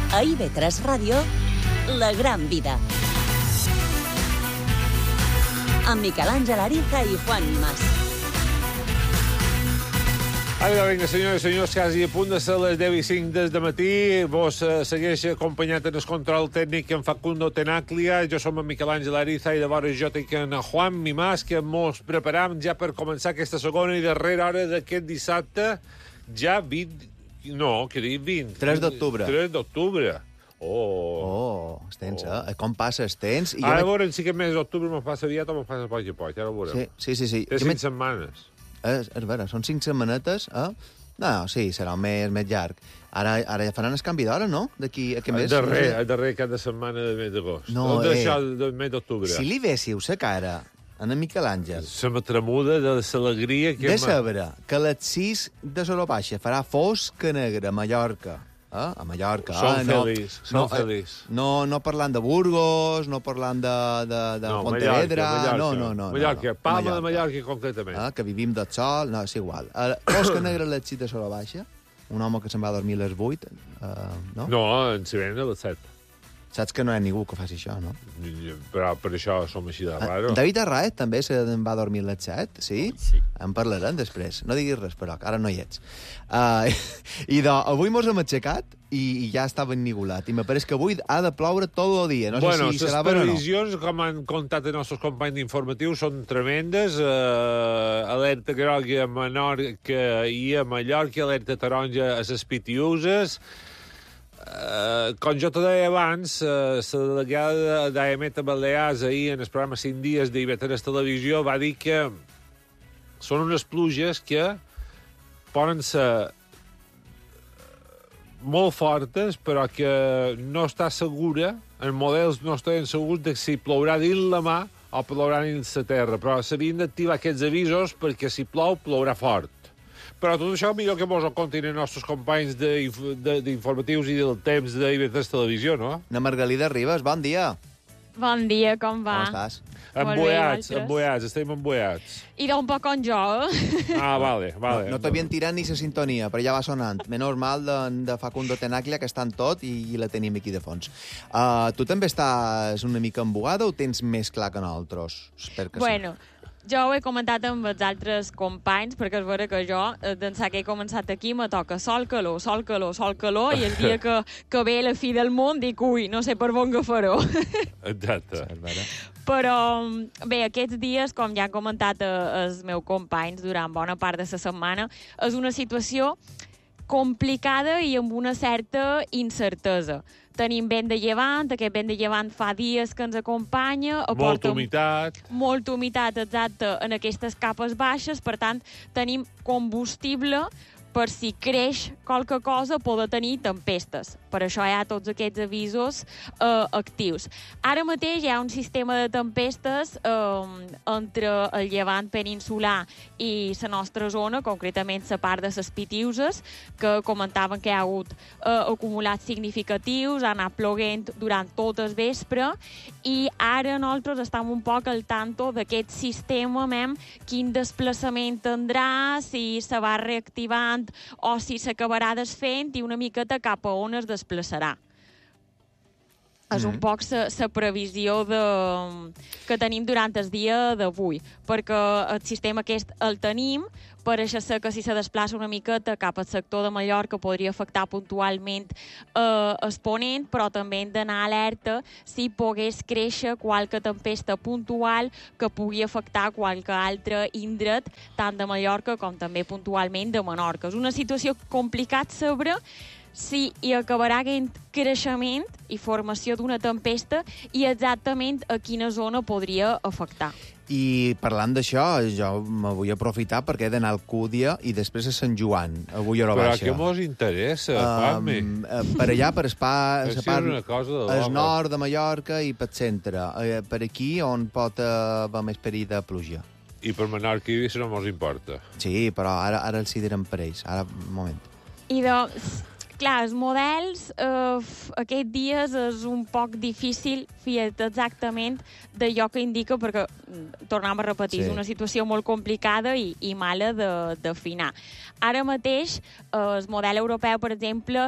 A IB3 Ràdio, La Gran Vida. Amb Miquel Àngel Ariza i Juan Mas. Ara, vinga, senyores i senyors, quasi a punt de ser les 10:05 del matí. Vos segueix acompanyat en el control tècnic en Facundo Tenaglia. Jo som en Miquel Àngel Ariza i de vora jo tinc en Juan Mas, que mos preparam ja per començar aquesta segona i darrera hora d'aquest dissabte, ja 20... No, que dic 20. 3 d'octubre. 3 d'octubre. És tens, eh? Com passa, és tens. I Ara veurem si aquest mes d'octubre me'n passa aviat o me'n passa poc a poc. Ara ho veurem. Sí. Té 5 setmanes. És vera, són 5 setmanetes, eh? No, sí, serà un mes més llarg. Ara ja faran el canvi d'hora, no? D'aquí a què mes? El darrer cada setmana del mes d'agost. No, del mes d'octubre. Si li véssiu la cara a en Miquel Àngel... Se m'atremuda de l'alegria que... De saber que a les 6 de Solo Baixa farà fosca negra a Mallorca. A Mallorca. Som feliç. No parlant de Burgos, no parlant de Pontevedra... No. Mallorca, Palma de Mallorca, concretament. Que vivim del sol... No, és igual. Fosca negra a les 6 de Solo Baixa, un home que se'n va dormir a les 8, no? No, ens hi ven a les 7. Saps que no hi ha ningú que faci això, no? Però per això som així de raro. David Arraez també se'n va dormir a les 7, sí? Sí. En parlarem després. No diguis res, però, que ara no hi ets. Avui mos hem aixecat i ja estava ennigolat. I me pareix que avui ha de ploure tot el dia. No sé si serà vera o no. Les previsions, com han contat els nostres companys d'informatius, són tremendes. Alerta groga a Menorca i a Mallorca, alerta taronja a les Pitiuses. Com jo te deia abans, la delegada d'AEMET a Balears ahir en el programa 5 dies d'IV3 Televisió va dir que són unes pluges que poden ser molt fortes, però que no està segura, els models no estan segurs de si plourà dins la mà o plourà dins la terra, però s'havien d'activar aquests avisos perquè si plou, plourà fort. Però tot això millor que mos ho contin els nostres companys d'informatius i del temps d'IV3 Televisió, no? Na Margalida Ribas, bon dia. Bon dia, com va? Com estàs? Emboiats, estem emboiats. I d'un poc con jo, Vale. No t'havien tirat ni la sintonia, però ja va sonant. Menys mal de Facundo Tenaglia, que està en tot, i la tenim aquí de fons. Tu també estàs una mica embogada o tens més clar que nosaltres? Espero que bueno, jo ho he comentat amb els altres companys, perquè és vera que jo, d'ençà que he començat aquí, me toca sol, calor, i el dia que ve la fi del món dic, ui, no sé per on agafar-ho. Exacte. Però, bé, aquests dies, com ja han comentat els meus companys durant bona part de la setmana, és una situació complicada i amb una certa incertesa. Tenim vent de llevant, aquest vent de llevant fa dies que ens acompanya. Molta humitat. Molta humitat, exacte, en aquestes capes baixes, per tant, tenim combustible per si creix qualque cosa poder tenir tempestes. Per això hi ha tots aquests avisos actius. Ara mateix hi ha un sistema de tempestes entre el llevant peninsular i la nostra zona, concretament la part de les Pitiuses, que comentaven que hi ha hagut acumulats significatius, ha anat ploguent durant tot el vespre, i ara nosaltres estem un poc al tanto d'aquest sistema, quin desplaçament tindrà, si se va reactivant o si s'acabarà desfent i una miqueta cap a on es desplaçarà. És un poc la previsió que tenim durant el dia d'avui, perquè el sistema aquest el tenim, pareix ser que si se desplaça una miqueta cap al sector de Mallorca podria afectar puntualment el ponent, però també hem d'anar alerta si pogués créixer qualque tempesta puntual que pugui afectar qualque altre indret, tant de Mallorca com també puntualment de Menorca. És una situació complicada saber si hi acabarà aquest creixement i formació d'una tempesta i exactament a quina zona podria afectar. I parlant d'això, jo me vull aprofitar perquè he d'anar al Cúdia i després a Sant Joan, avui a hora baixa. Però què mos interessa, Juanmi? Per allà, per el nord de Mallorca i pel centre. Per aquí, on pot haver més perill de pluja. I per Menorca i Eivissa no mos importa. Sí, però ara els hi direm per ells. Ara, un moment. I doncs, clar, els models aquests dies és un poc difícil fer exactament d'allò que indica, perquè, tornem a repetir, és una situació molt complicada i mala d'afinar. Ara mateix, el model europeu, per exemple,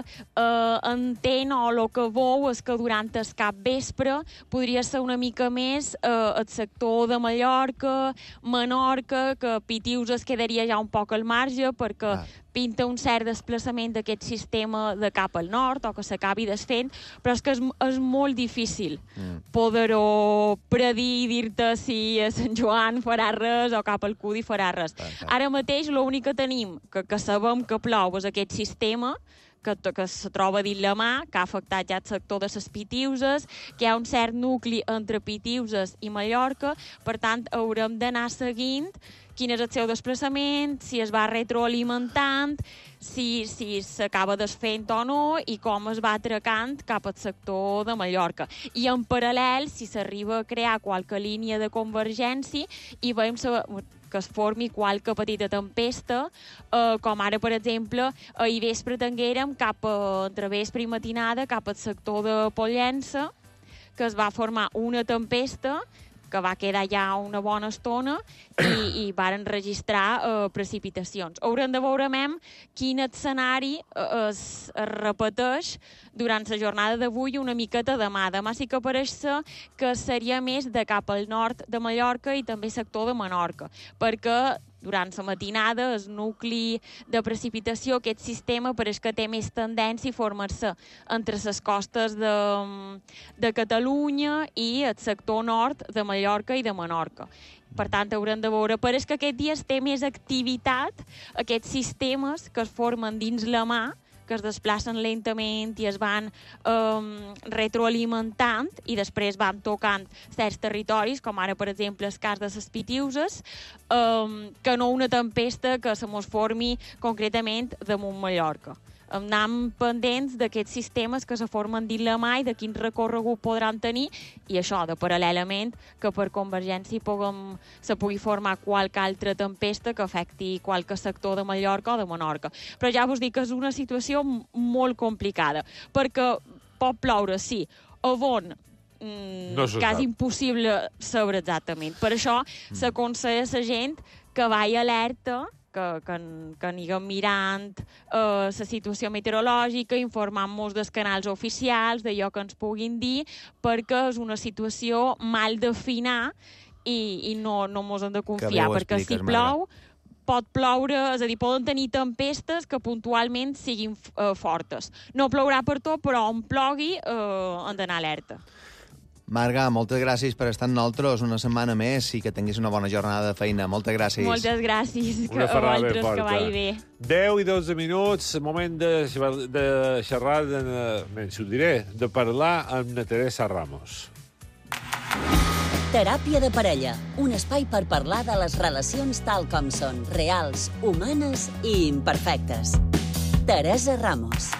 entén o el que veu és que durant el capvespre podria ser una mica més el sector de Mallorca, Menorca, que Pitius es quedaria ja un poc al marge perquè pinta un cert desplaçament d'aquest sistema de cap al nord o que s'acabi desfent, però és que és molt difícil poder-ho predir i dir-te si a Sant Joan farà res o cap al Cudi farà res. Ara mateix l'únic que tenim, que sabem que plou, és aquest sistema que se troba dins la mà, que ha afectat ja el sector de les Pitiuses, que hi ha un cert nucli entre Pitiuses i Mallorca, per tant, haurem d'anar seguint quin és el seu desplaçament, si es va retroalimentant, si s'acaba desfent o no i com es va atracant cap al sector de Mallorca. I en paral·lel, si s'arriba a crear qualque línia de convergència i veiem que es formi qualque petita tempesta, com ara, per exemple, ahir vespre tinguérem entre vespre i matinada cap al sector de Pollença, que es va formar una tempesta que va quedar ja una bona estona i varen registrar precipitacions. Haurem de veure quin escenari es repeteix durant la jornada d'avui una miqueta demà. Demà sí que pareix ser que seria més de cap al nord de Mallorca i també sector de Menorca, perquè durant la matinada el nucli de precipitació, aquest sistema, pareix que té més tendència a formar-se entre les costes de Catalunya i el sector nord de Mallorca i de Menorca. Per tant, haurem de veure. Pareix que aquests dies té més activitat aquests sistemes que es formen dins la mà, que es desplacen lentament i es van retroalimentant i després van tocant certs territoris, com ara, per exemple, el cas de les Pitiuses, que no una tempesta que se mos formi concretament damunt Mallorca. Anem pendents d'aquests sistemes que se formen dins la mà i de quin recorregut podran tenir i això, de paral·lelament, que per convergència se pugui formar qualque altra tempesta que afecti qualque sector de Mallorca o de Menorca. Però ja vos dic que és una situació molt complicada, perquè pot ploure, sí, a on quasi impossible saber exactament. Per això s'aconsella a la gent que vagi alerta, que anirem mirant la situació meteorològica, informant-nos dels canals oficials, d'allò que ens puguin dir, perquè és una situació mal d'afinar i no ens hem de confiar, perquè si plou pot ploure, és a dir, poden tenir tempestes que puntualment siguin fortes. No plourà per tot, però on plogui hem d'anar alerta. Marga, moltes gràcies per estar amb nosaltres una setmana més i que tinguis una bona jornada de feina. Moltes gràcies. Moltes gràcies. Una ferrada ben forta. Que vagi bé. 10 i 12 minuts, moment de xerrar, ho diré, de parlar amb na Teresa Ramos. Teràpia de parella, un espai per parlar de les relacions tal com són, reals, humanes i imperfectes. Teresa Ramos.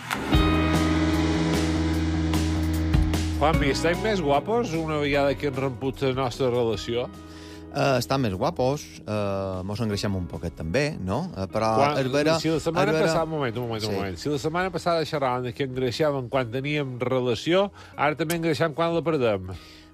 Juanmi, estem més guapos una vegada que hem romput la nostra relació? Estan més guapos, mos engreixem un poquet també, no? Però si la setmana passada... Un moment. Si la setmana passada xerràvem que engreixàvem quan teníem relació, ara també engreixam quan la perdem.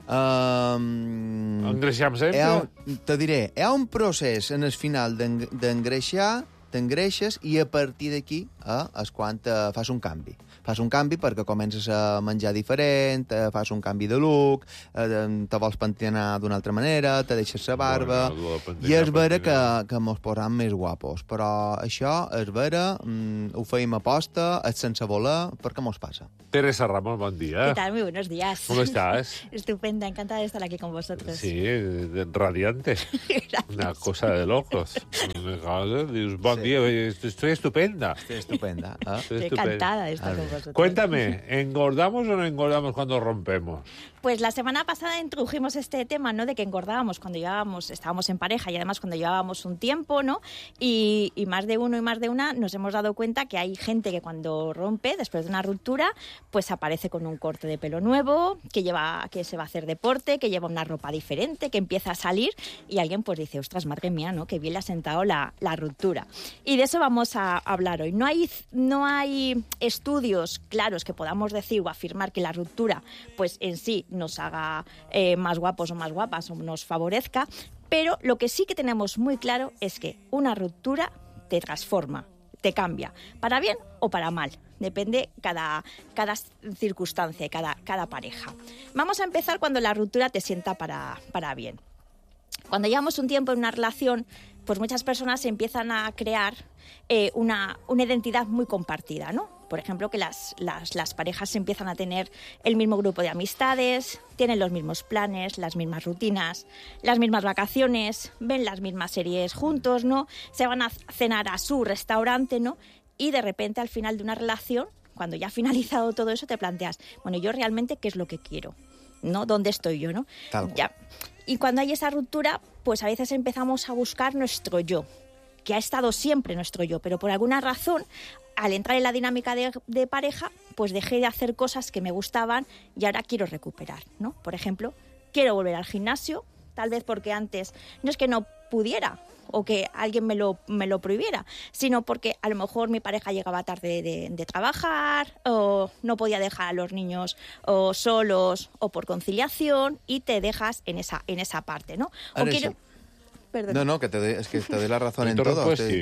Engreixam sempre? Te diré, hi ha un procés en el final d'engreixar, t'engreixes i a partir d'aquí és quan fas un canvi. Fas un canvi perquè comences a menjar diferent, fas un canvi de look, te vols pentenar d'una altra manera, te deixes la barba... I és vera que mos posam més guapos, però això és vera, ho feim a posta, és sense voler, perquè mos passa. Teresa Ramos, bon día. ¿Qué tal? Muy buenos días. ¿Cómo estás? Estupenda, encantada de estar aquí con vosotros. Sí, radiante. Una cosa de locos. Dius, bon día, estoy estupenda. Estoy estupenda. Estoy encantada de estar con vosotros. Cuéntame, ¿engordamos o no engordamos cuando rompemos? Pues la semana pasada introdujimos este tema, ¿no? De que engordábamos cuando estábamos en pareja y además cuando llevábamos un tiempo, ¿no? Y más de uno y más de una nos hemos dado cuenta que hay gente que cuando rompe, después de una ruptura, pues aparece con un corte de pelo nuevo, que se va a hacer deporte, que lleva una ropa diferente, que empieza a salir y alguien pues dice, ostras, madre mía, ¿no? Que bien le ha sentado la ruptura. Y de eso vamos a hablar hoy. No hay estudios claros que podamos decir o afirmar que la ruptura pues en sí nos haga más guapos o más guapas o nos favorezca, pero lo que sí que tenemos muy claro es que una ruptura te transforma, te cambia, para bien o para mal. Depende cada circunstancia y cada pareja. Vamos a empezar cuando la ruptura te sienta para bien. Cuando llevamos un tiempo en una relación, pues muchas personas empiezan a crear una identidad muy compartida, ¿no? Por ejemplo, que las parejas empiezan a tener el mismo grupo de amistades, tienen los mismos planes, las mismas rutinas, las mismas vacaciones, ven las mismas series juntos, ¿no? Se van a cenar a su restaurante, ¿no? Y de repente al final de una relación, cuando ya ha finalizado todo eso, te planteas, bueno, yo realmente qué es lo que quiero, ¿no? ¿Dónde estoy yo, no? Ya. Y cuando hay esa ruptura, pues a veces empezamos a buscar nuestro yo, que ha estado siempre nuestro yo, pero por alguna razón, al entrar en la dinámica de pareja, pues dejé de hacer cosas que me gustaban y ahora quiero recuperar, ¿no? Por ejemplo, quiero volver al gimnasio, tal vez porque antes no es que no pudiera o que alguien me lo prohibiera, sino porque a lo mejor mi pareja llegaba tarde de trabajar o no podía dejar a los niños o solos o por conciliación y te dejas en esa parte, ¿no? O quiero... Perdona. No, que es que te doy la razón en todo.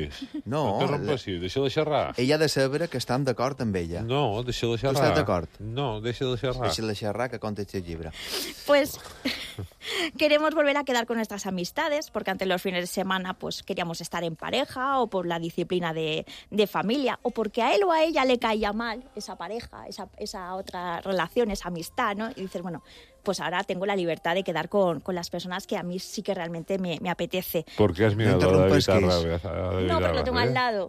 No t'interrompessis, deixa de xerrar. Ella ha de saber que estem d'acord amb ella. No, deixa de xerrar. Tu estàs d'acord? No, deixa de xerrar. Deixa de xerrar, que contesti el llibre. Pues queremos volver a quedar con nuestras amistades, porque antes los fines de semana pues queríamos estar en pareja, o por la disciplina de familia, o porque a él o a ella le caía mal esa pareja, esa otra relación, esa amistad, ¿no? Y dices, bueno, pues ahora tengo la libertad de quedar con las personas que a mí sí que realmente me apetece. ¿Por qué has mirado a la guitarra? No, pero lo tengo al lado.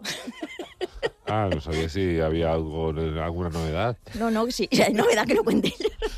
Ah, no sabía si había alguna novedad. No, sí, hay novedad que lo cuente.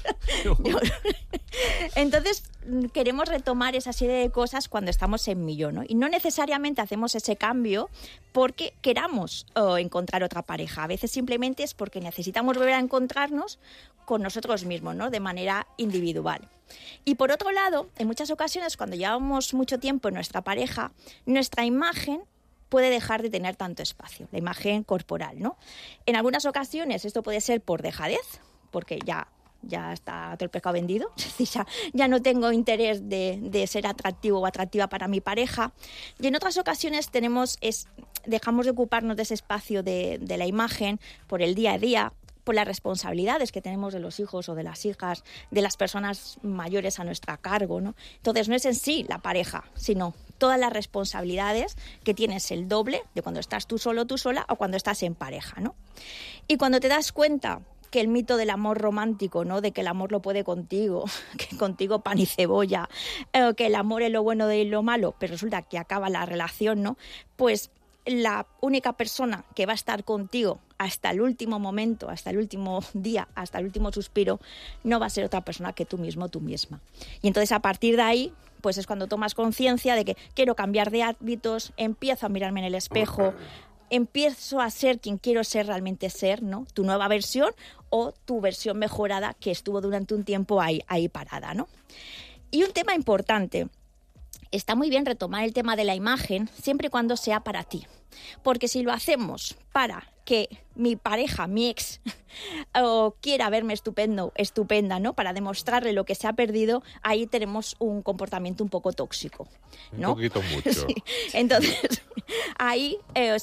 Entonces, queremos retomar esa serie de cosas cuando estamos en millón, ¿no? Y no necesariamente hacemos ese cambio porque queramos encontrar otra pareja. A veces simplemente es porque necesitamos volver a encontrarnos con nosotros mismos, ¿no? De manera individual. Y por otro lado, en muchas ocasiones, cuando llevamos mucho tiempo en nuestra pareja, nuestra imagen puede dejar de tener tanto espacio, la imagen corporal, ¿no? En algunas ocasiones esto puede ser por dejadez, porque ya está todo el pescado vendido, es decir, ya no tengo interés de ser atractivo o atractiva para mi pareja. Y en otras ocasiones dejamos de ocuparnos de ese espacio de la imagen por el día a día, por las responsabilidades que tenemos de los hijos o de las hijas, de las personas mayores a nuestra cargo, ¿no? Entonces no es en sí la pareja, sino todas las responsabilidades que tienes el doble de cuando estás tú solo, tú sola, o cuando estás en pareja, ¿no? Y cuando te das cuenta que el mito del amor romántico, ¿no? De que el amor lo puede contigo, que contigo pan y cebolla, que el amor es lo bueno y lo malo, pero resulta que acaba la relación, ¿no? Pues la única persona que va a estar contigo hasta el último momento, hasta el último día, hasta el último suspiro, no va a ser otra persona que tú mismo, tú misma. Y entonces a partir de ahí, pues es cuando tomas conciencia de que quiero cambiar de hábitos, empiezo a mirarme en el espejo, empiezo a ser quien quiero ser realmente ser, ¿no? Tu nueva versión o tu versión mejorada que estuvo durante un tiempo ahí parada, ¿no? Y un tema importante. Está muy bien retomar el tema de la imagen siempre y cuando sea para ti. Porque si lo hacemos para que mi pareja, mi ex, quiera verme estupenda, ¿no? Para demostrarle lo que se ha perdido, ahí tenemos un comportamiento un poco tóxico, ¿no? Un poquito mucho. Sí. Entonces, ahí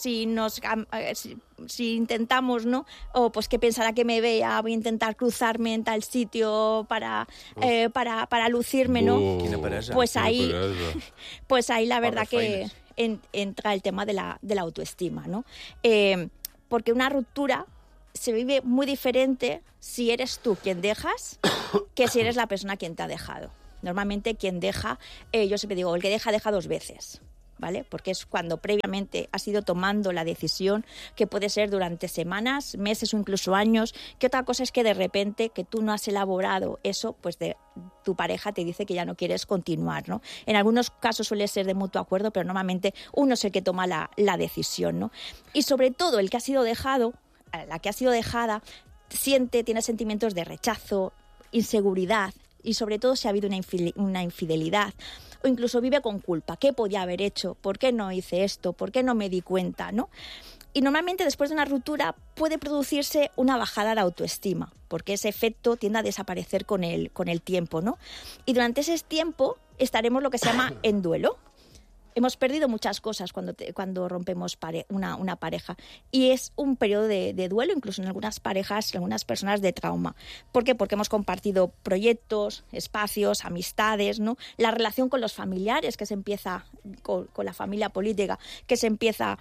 si intentamos, ¿no? O pues que pensará que me vea, voy a intentar cruzarme en tal sitio para lucirme, ¿no? Pues ahí la verdad que entra el tema de la autoestima, ¿no? Porque una ruptura se vive muy diferente si eres tú quien dejas que si eres la persona quien te ha dejado. Normalmente quien deja, yo siempre digo, el que deja dos veces, ¿vale? Porque es cuando previamente has ido tomando la decisión, que puede ser durante semanas, meses o incluso años, que otra cosa es que de repente que tú no has elaborado eso, pues tu pareja te dice que ya no quieres continuar, ¿no? En algunos casos suele ser de mutuo acuerdo, pero normalmente uno es el que toma la decisión, ¿no? Y sobre todo el que ha sido dejado, la que ha sido dejada, tiene sentimientos de rechazo, inseguridad, y sobre todo si ha habido una infidelidad O incluso vive con culpa. ¿Qué podía haber hecho? ¿Por qué no hice esto? ¿Por qué no me di cuenta? ¿No? Y normalmente después de una ruptura puede producirse una bajada de autoestima, porque ese efecto tiende a desaparecer con el tiempo, ¿no? Y durante ese tiempo estaremos lo que se llama en duelo. Hemos perdido muchas cosas cuando rompemos una pareja. Y es un periodo de duelo, incluso en algunas parejas, en algunas personas de trauma. ¿Por qué? Porque hemos compartido proyectos, espacios, amistades, ¿no? La relación con los familiares, que se empieza, con la familia política, que se empieza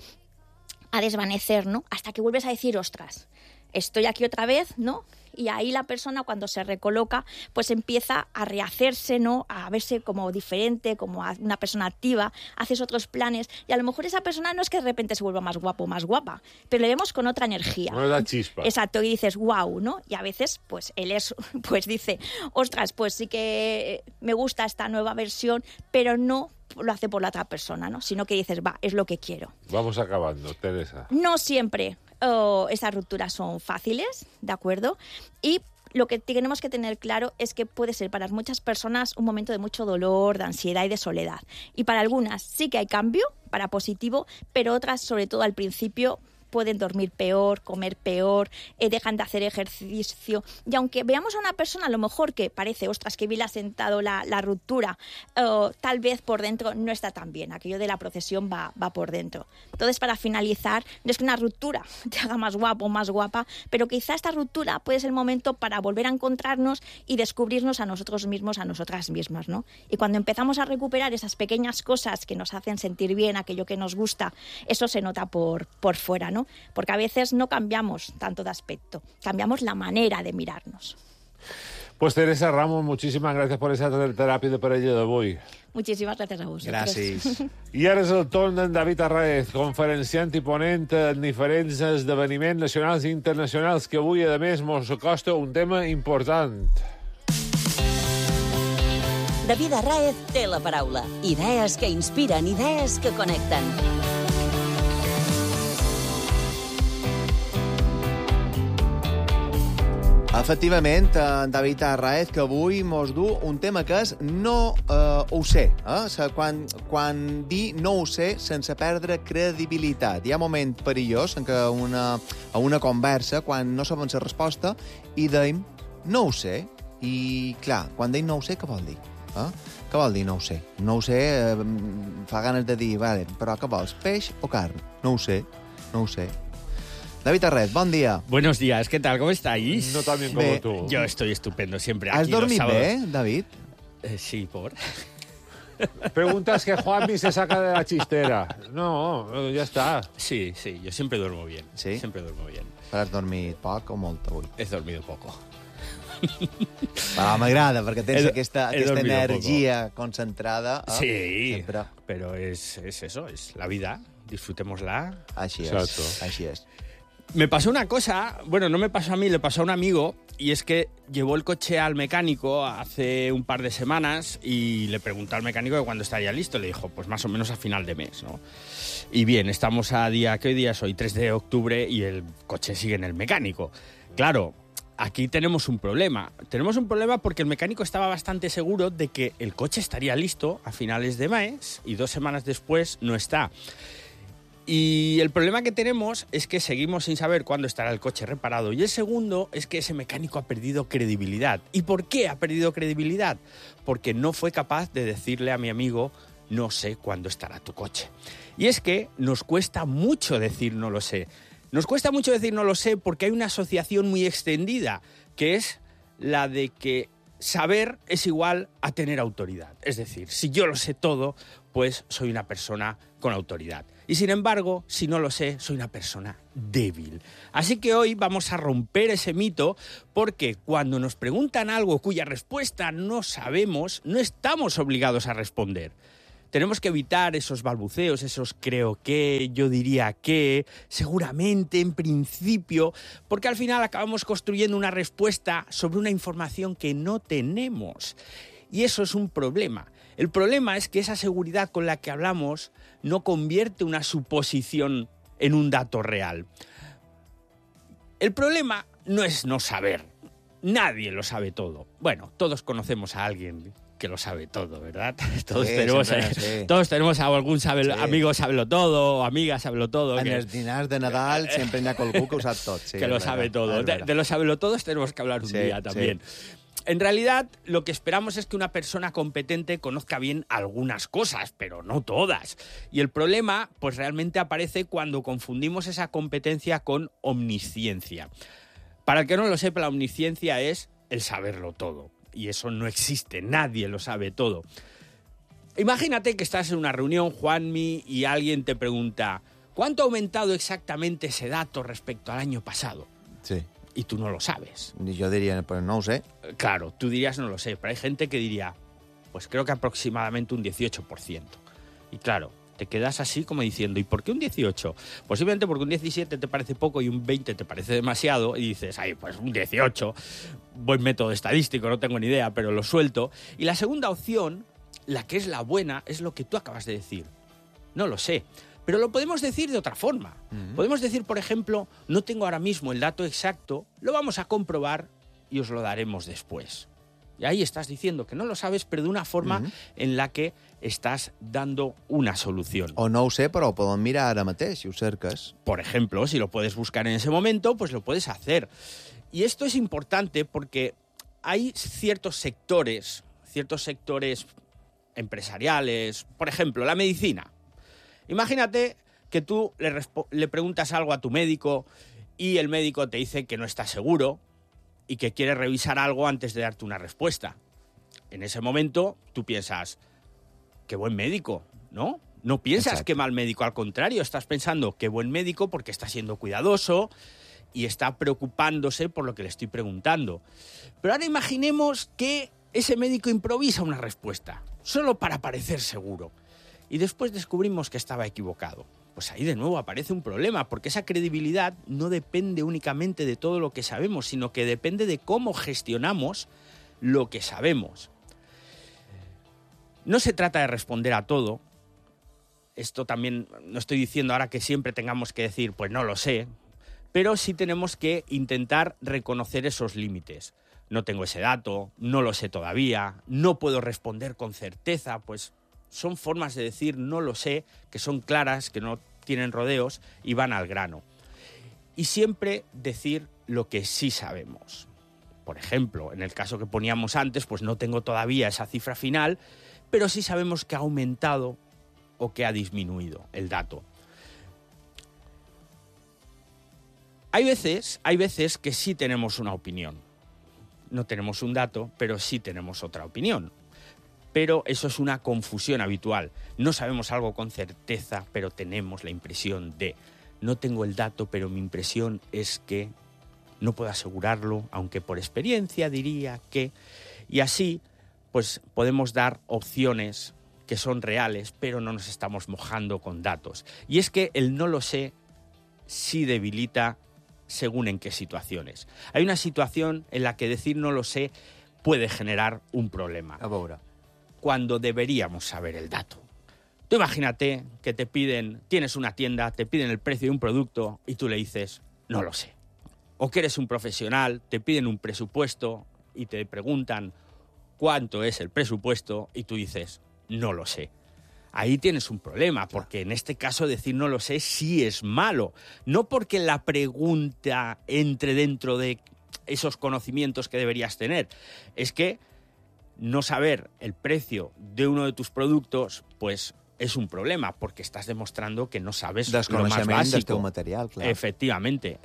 a desvanecer, ¿no? Hasta que vuelves a decir, ostras, estoy aquí otra vez, ¿no? Y ahí la persona, cuando se recoloca, pues empieza a rehacerse, ¿no? A verse como diferente, como una persona activa, haces otros planes, y a lo mejor esa persona no es que de repente se vuelva más guapo o más guapa, pero le vemos con otra energía. No da chispa. Exacto, y dices, wow, ¿no? Y a veces, pues él pues dice, ostras, pues sí que me gusta esta nueva versión, pero no lo hace por la otra persona, ¿no? Sino que dices, va, es lo que quiero. Vamos acabando, Teresa. No siempre estas rupturas son fáciles, ¿de acuerdo? Y lo que tenemos que tener claro es que puede ser para muchas personas un momento de mucho dolor, de ansiedad y de soledad. Y para algunas sí que hay cambio, para positivo, pero otras, sobre todo al principio, pueden dormir peor, comer peor, dejan de hacer ejercicio. Y aunque veamos a una persona a lo mejor que parece, ostras, que bien le ha sentado la ruptura, tal vez por dentro no está tan bien. Aquello de la procesión va por dentro. Entonces, para finalizar, no es que una ruptura te haga más guapo o más guapa, pero quizá esta ruptura puede ser el momento para volver a encontrarnos y descubrirnos a nosotros mismos, a nosotras mismas, ¿no? Y cuando empezamos a recuperar esas pequeñas cosas que nos hacen sentir bien, aquello que nos gusta, eso se nota por fuera, ¿no? Porque a veces no cambiamos tanto de aspecto, cambiamos la manera de mirarnos. Pues Teresa Ramos, muchísimas gracias por esa teràpia de parella d'avui. Muchísimas gracias a vosotros. Gràcies. I ara és el torn d'en David Arraez, conferenciant i ponent en diferents esdeveniments nacionals i internacionals, que avui, a més, mos acosta un tema important. David Arraez té la paraula. Idees que inspiren, idees que connecten. Efectivament, en David Arraez, que avui mos du un tema que és no ho sé. Quan dir no ho sé sense perdre credibilitat. Hi ha moment perillós en què a una conversa, quan no sabem la resposta, i deim no ho sé. I, clar, quan deim no ho sé, què vol dir? Què vol dir no ho sé? No ho sé, fa ganes de dir, vale, però què vols, peix o carn? No ho sé, no ho sé. David Arraez, bon día. Buenos días, ¿qué tal? ¿Cómo estáis? No tan bien como tú. Yo estoy estupendo siempre. ¿Has aquí dormido los sábados. bien, David? Sí, ¿por? Preguntas que Juanmi se saca de la chistera. No, ya está. Sí, yo siempre duermo bien. Sí? Siempre duermo bien. Però has dormit poc o molt avui? He dormido poco. M'agrada, perquè tens aquesta dormido energia concentrada. Sí, Sempre. pero es eso, es la vida. Disfrutémosla. Així és. Exacto. Així és. Me pasó una cosa, bueno, no me pasó a mí, le pasó a un amigo, y es que llevó el coche al mecánico hace un par de semanas y le preguntó al mecánico que cuándo estaría listo. Le dijo, pues más o menos a final de mes, ¿no? Y bien, estamos a día, ¿qué día es hoy? 3 de octubre y el coche sigue en el mecánico. Claro, aquí tenemos un problema. Tenemos un problema porque el mecánico estaba bastante seguro de que el coche estaría listo a finales de mes y 2 semanas después no está. Y el problema que tenemos es que seguimos sin saber cuándo estará el coche reparado. Y el segundo es que ese mecánico ha perdido credibilidad. ¿Y por qué ha perdido credibilidad? Porque no fue capaz de decirle a mi amigo, no sé cuándo estará tu coche. Y es que nos cuesta mucho decir no lo sé. Nos cuesta mucho decir no lo sé porque hay una asociación muy extendida, que es la de que saber es igual a tener autoridad. Es decir, si yo lo sé todo, pues soy una persona con autoridad. Y sin embargo, si no lo sé, soy una persona débil. Así que hoy vamos a romper ese mito porque cuando nos preguntan algo cuya respuesta no sabemos, no estamos obligados a responder. Tenemos que evitar esos balbuceos, esos creo que, yo diría que, seguramente, en principio, porque al final acabamos construyendo una respuesta sobre una información que no tenemos. Y eso es un problema. El problema es que esa seguridad con la que hablamos no convierte una suposición en un dato real. El problema no es no saber. Nadie lo sabe todo. Bueno, todos conocemos a alguien que lo sabe todo, ¿verdad? Todos Sí, tenemos, sempre, sí. todos tenemos a algún Sí. amigo sábelo todo, o amiga sábelo todo. En els dinars de Nadal sempre n'hi ha algú que ho sap tot. Sí, que lo és sabe verdad, todo. és verdad. De los sábelo todos tenemos que hablar un Sí, día también. En realidad, lo que esperamos es que una persona competente conozca bien algunas cosas, pero no todas. Y el problema, pues realmente aparece cuando confundimos esa competencia con omnisciencia. Para el que no lo sepa, la omnisciencia es el saberlo todo. Y eso no existe, nadie lo sabe todo. Imagínate que estás en una reunión, Juanmi, y alguien te pregunta ¿cuánto ha aumentado exactamente ese dato respecto al año pasado? Sí. Y tú no lo sabes. I jo diria, pues no ho sé. Claro, tú dirías no lo sé, pero hay gente que diría, pues creo que aproximadamente un 18%. Y claro, te quedas así como diciendo, ¿y por qué un 18? Posiblemente porque un 17 te parece poco y un 20 te parece demasiado y dices, ay, pues un 18, buen método estadístico, no tengo ni idea, pero lo suelto. Y la segunda opción, la que es la buena, es lo que tú acabas de decir. No lo sé. Pero lo podemos decir de otra forma. Podemos decir, por ejemplo, no tengo ahora mismo el dato exacto, lo vamos a comprobar y os lo daremos después. Y ahí estás diciendo que no lo sabes, pero de una forma en la que estás dando una solución. O no ho sé, però ho podem mirar ara mateix, si ho cerques. Por ejemplo, si lo puedes buscar en ese momento, pues lo puedes hacer. Y esto es importante porque hay ciertos sectores empresariales, por ejemplo, la medicina. Imagínate que tú le preguntas algo a tu médico y el médico te dice que no está seguro y que quiere revisar algo antes de darte una respuesta. En ese momento tú piensas, qué buen médico, ¿no? No piensas Exacto. qué mal médico, al contrario, estás pensando qué buen médico porque está siendo cuidadoso y está preocupándose por lo que le estoy preguntando. Pero ahora imaginemos que ese médico improvisa una respuesta, solo para parecer seguro. Y después descubrimos que estaba equivocado. Pues ahí de nuevo aparece un problema, porque esa credibilidad no depende únicamente de todo lo que sabemos, sino que depende de cómo gestionamos lo que sabemos. No se trata de responder a todo. Esto también no estoy diciendo ahora que siempre tengamos que decir, pues no lo sé, pero sí tenemos que intentar reconocer esos límites. No tengo ese dato, no lo sé todavía, no puedo responder con certeza, pues son formas de decir no lo sé, que son claras, que no tienen rodeos y van al grano. Y siempre decir lo que sí sabemos. Por ejemplo, en el caso que poníamos antes, pues no tengo todavía esa cifra final, pero sí sabemos que ha aumentado o que ha disminuido el dato. Hay veces que sí tenemos una opinión. No tenemos un dato, pero sí tenemos otra opinión. Pero eso es una confusión habitual. No sabemos algo con certeza, pero tenemos la impresión de. No tengo el dato, pero mi impresión es que. No puedo asegurarlo, aunque por experiencia diría que. Y así, pues podemos dar opciones que son reales, pero no nos estamos mojando con datos. Y es que el no lo sé sí debilita según en qué situaciones. Hay una situación en la que decir no lo sé puede generar un problema. A veure. Cuando deberíamos saber el dato. Tú imagínate que te piden, tienes una tienda, te piden el precio de un producto y tú le dices, no lo sé. O que eres un profesional, te piden un presupuesto y te preguntan cuánto es el presupuesto y tú dices, no lo sé. Ahí tienes un problema, porque en este caso decir no lo sé sí es malo. No porque la pregunta entre dentro de esos conocimientos que deberías tener. Es que no saber el precio de uno de tus productos, pues es un problema, porque estás demostrando que no sabes lo más Desconeixement del teu básico. material, clar. Efectivamente.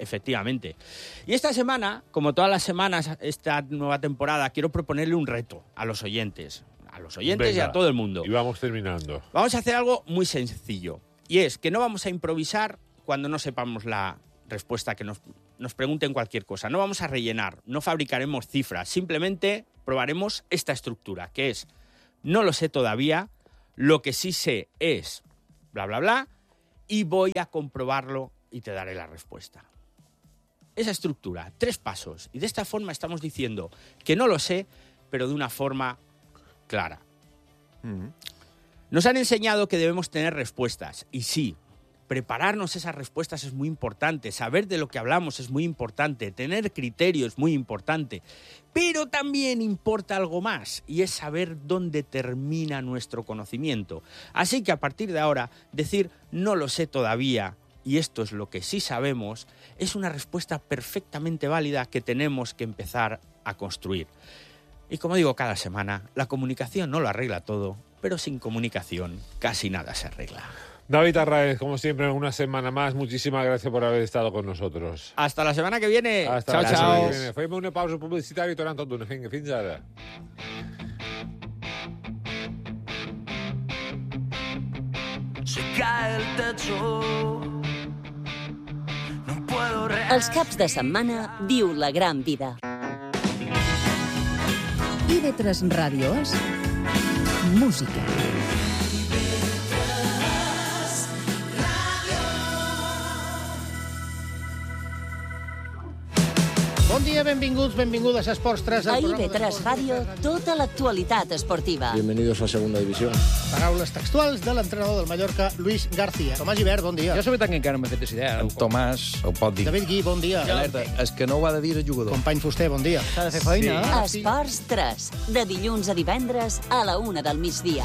Y esta semana, como todas las semanas, esta nueva temporada, quiero proponerle un reto a los oyentes. A los oyentes y Venga, a todo el mundo. Y vamos terminando. Vamos a hacer algo muy sencillo. Y es que no vamos a improvisar cuando no sepamos la respuesta que nos pregunten cualquier cosa. No vamos a rellenar, no fabricaremos cifras. Simplemente probaremos esta estructura, que es, no lo sé todavía, lo que sí sé es bla, bla, bla, y voy a comprobarlo y te daré la respuesta. Esa estructura, 3 pasos. Y de esta forma estamos diciendo que no lo sé, pero de una forma clara. Nos han enseñado que debemos tener respuestas, y sí, prepararnos esas respuestas es muy importante, saber de lo que hablamos es muy importante, tener criterio es muy importante, pero también importa algo más, y es saber dónde termina nuestro conocimiento. Así que a partir de ahora, decir no lo sé todavía, y esto es lo que sí sabemos, es una respuesta perfectamente válida que tenemos que empezar a construir. Y como digo cada semana, la comunicación no lo arregla todo, pero sin comunicación casi nada se arregla. David Arraez, como siempre, una semana más. Muchísimas gracias por haber estado con nosotros. Hasta la semana que viene. Hasta Chao, la chao. setmana que viene. Fem una pausa publicitària i tornem tot d'una. Fins ara. Se cae el techo. No puedo Els caps de setmana viu la gran vida. IB3 Ràdio és música. Bon dia, benvinguts, benvingudes a Esports 3. A IB3 Ràdio, tota l'actualitat esportiva. Bienvenidos a Segunda División. Paraules textuals de l'entrenador del Mallorca, Luis García. Tomàs Gibert, bon dia. Jo la veritat que encara no m'he fet idea. En Tomàs ho pot dir. David Gui, bon dia. Alerta, és que no ho ha de dir el jugador. Company Fuster, bon dia. S'ha de fer feina, Sí. Esports 3, de dilluns a divendres a la 1 del migdia.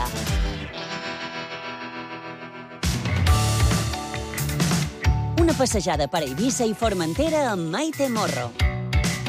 Una passejada per Eivissa i Formentera amb Maite Morro.